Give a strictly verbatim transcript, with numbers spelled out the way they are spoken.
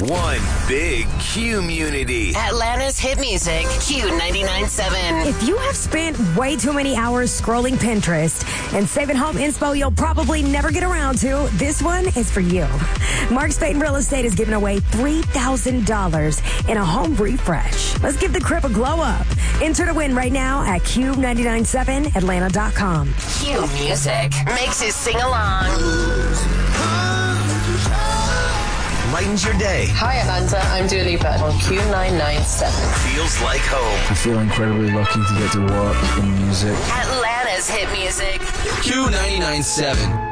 One big Q-munity. Atlanta's hit music, Q ninety-nine point seven. If you have spent way too many hours scrolling Pinterest and saving home inspo you'll probably never get around to, this one is for you. Mark Spade Real Estate is giving away three thousand dollars in a home refresh. Let's give the crib a glow up. Enter to win right now at Q nine nine seven Atlanta dot com. Q music makes you sing along. Lightens your day. Hi, Atlanta. I'm Dua Lipa on Q nine nine seven. Feels like home. I feel incredibly lucky to get to work in music. Atlanta's hit music. Q ninety-nine point seven.